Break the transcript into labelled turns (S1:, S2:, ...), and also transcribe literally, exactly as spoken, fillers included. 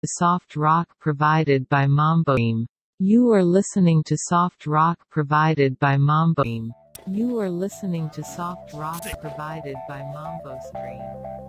S1: Soft rock provided by Mambosteam. You are listening to soft rock provided by Mambosteam. You are listening to soft rock provided by Mambosteam.